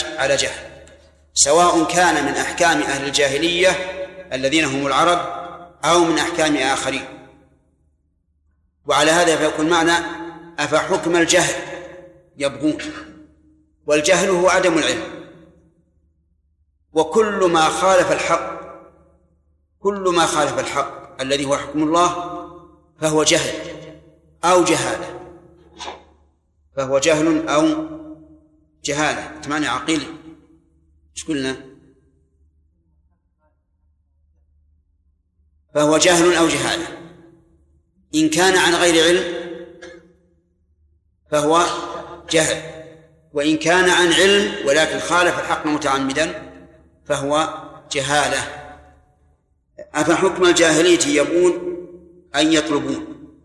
على جهل، سواء كان من أحكام أهل الجاهلية الذين هم العرب أو من أحكام آخرين. وعلى هذا فيكون معنى أفحكم الجهل يبغون، والجهل هو عدم العلم، وكل ما خالف الحق، كل ما خالف الحق الذي هو حكم الله فهو جهل أو جهالة، فهو جهل أو جهالة. تماني عقيل ايش قلنا؟ فهو جهل أو جهالة. إن كان عن غير علم فهو جهل، وإن كان عن علم ولكن خالف الحق متعمدا فهو جهالة. أفحكم الجاهلية يبغون أن يطلبون.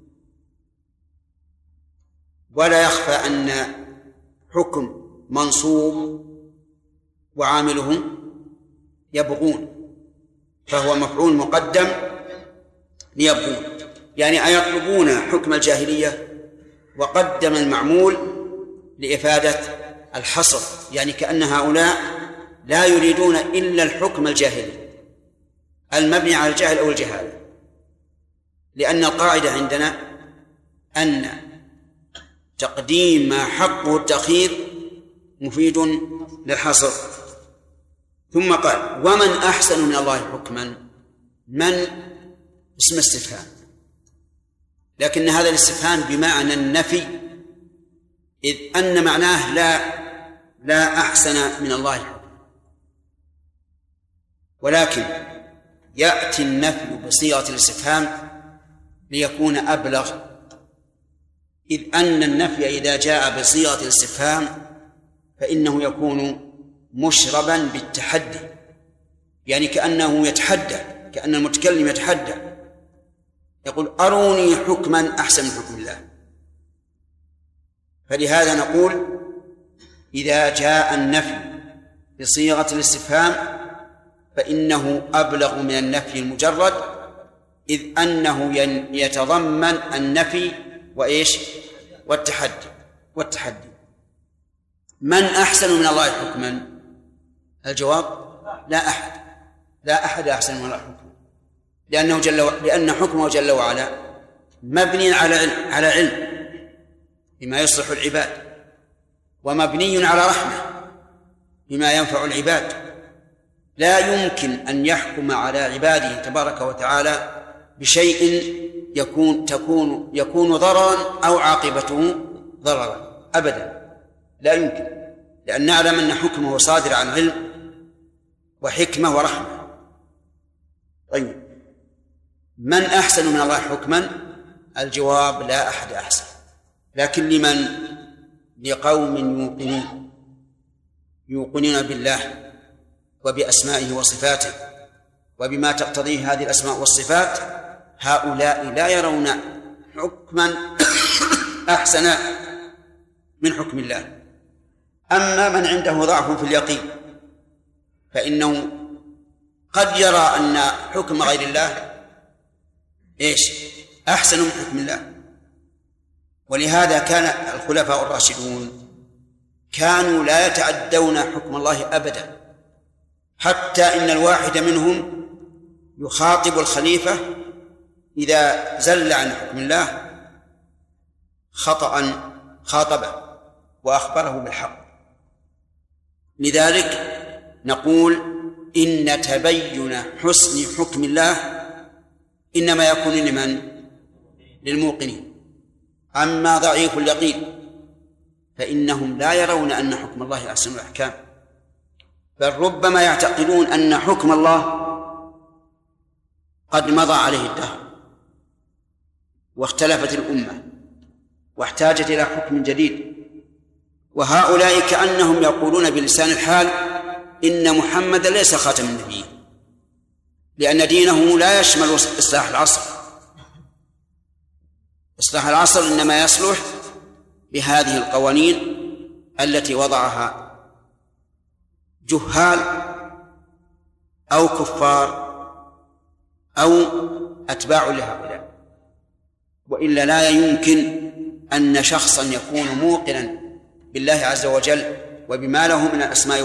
ولا يخفى أن حكم منصوب وعامله يبغون، فهو مفعول مقدم ليبغون، يعني أيطلبون حكم الجاهلية، وقدم المعمول لإفادة الحصر، يعني كأن هؤلاء لا يريدون إلا الحكم الجاهلي المبني على الجهل أو الجهالة، لأن القاعدة عندنا أن تقديم ما حقه التأخير مفيد للحصر. ثم قال ومن أحسن من الله حكما. من اسم استفهام، لكن هذا الاستفهام بمعنى النفي، إذ أن معناه لا أحسن من الله حكما، ولكن يأتي النفي بصيغة الاستفهام ليكون أبلغ، إذ أن النفي إذا جاء بصيغة الاستفهام فإنه يكون مشربا بالتحدي، يعني كأنه يتحدى، كأن المتكلم يتحدى يقول أروني حكما أحسن من حكم الله. فلهذا نقول إذا جاء النفي بصيغة الاستفهام فإنه أبلغ من النفي المجرد، إذ أنه يتضمن النفي وإيش والتحدي. من أحسن من الله حكما؟ الجواب لا أحد أحسن من الله حكما، لأن حكمه جل وعلا مبني على علم بما يصلح العباد، ومبني على رحمة بما ينفع العباد. لا يمكن أن يحكم على عباده تبارك وتعالى بشيء يكون ضررا أو عاقبته ضررا أبدا، لا يمكن، لأن نعلم أن حكمه صادر عن علم وحكمة ورحمة. طيب من أحسن من الله حكما؟ الجواب لا أحد أحسن، لكن لمن؟ لقوم يوقنون بالله وبأسمائه وصفاته وبما تقتضيه هذه الأسماء والصفات، هؤلاء لا يرون حكما أحسن من حكم الله. أما من عنده ضعف في اليقين فإنه قد يرى أن حكم غير الله أحسن من حكم الله. ولهذا كان الخلفاء الراشدون كانوا لا يتعدون حكم الله أبدا، حتى إن الواحد منهم يخاطب الخليفة إذا زل عن حكم الله خطأ خاطبه وأخبره بالحق. لذلك نقول إن تبين حسن حكم الله إنما يكون لمن؟ للموقنين. أما ضعيف اليقين فإنهم لا يرون أن حكم الله أحسن الأحكام، بل ربما يعتقدون أن حكم الله قد مضى عليه الدهر واختلفت الأمة واحتاجت إلى حكم جديد، وهؤلاء كأنهم يقولون بلسان الحال إن محمد ليس خاتم النبيين، لأن دينه لا يشمل إصلاح العصر. إصلاح العصر إنما يصلح بهذه القوانين التي وضعها جهال أو كفار أو أتباع لهؤلاء، وإلا لا يمكن أن شخصا يكون موقنا بالله عز وجل وبما له من الأسماء